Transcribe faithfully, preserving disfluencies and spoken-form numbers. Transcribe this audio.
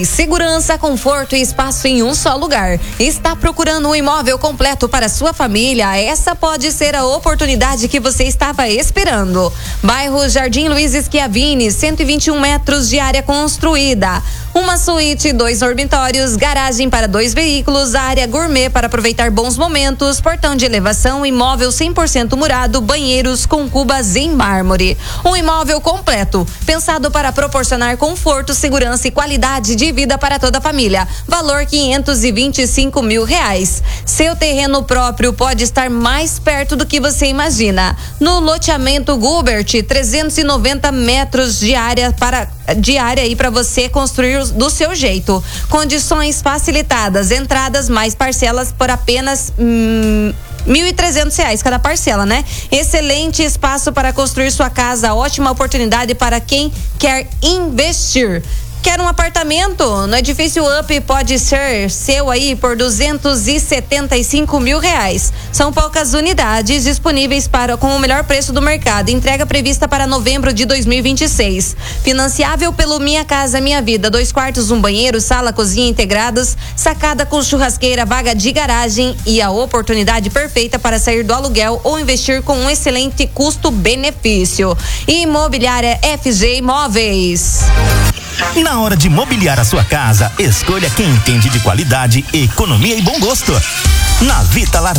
Segurança, conforto e espaço em um só lugar. Está procurando um imóvel completo para sua família? Essa pode ser a oportunidade que você estava esperando. Bairro Jardim Luiz Schiavini, cento e vinte e um metros de área construída. Uma suíte, dois dormitórios, garagem para dois veículos, área gourmet para aproveitar bons momentos, portão de elevação, imóvel cem por cento murado, banheiros com cubas em mármore. Um imóvel completo, pensado para proporcionar conforto, segurança e qualidade de vida para toda a família. Valor quinhentos e vinte e cinco mil reais. Seu terreno próprio pode estar mais perto do que você imagina. No loteamento Gubert, trezentos e noventa metros de área para de área aí para você construir do seu jeito. Condições facilitadas, entradas mais parcelas por apenas hum, mil e trezentos reais cada parcela, né? Excelente espaço para construir sua casa, ótima oportunidade para quem quer investir. Quer um apartamento? No edifício Up pode ser seu aí por duzentos e setenta e cinco mil reais. São poucas unidades disponíveis para com o melhor preço do mercado. Entrega prevista para novembro de dois mil e vinte e seis. Financiável pelo Minha Casa Minha Vida. Dois quartos, um banheiro, sala, cozinha integrados, sacada com churrasqueira, vaga de garagem e a oportunidade perfeita para sair do aluguel ou investir com um excelente custo-benefício. Imobiliária F G Imóveis. Na hora de mobiliar a sua casa, escolha quem entende de qualidade, economia e bom gosto. Na Vitalar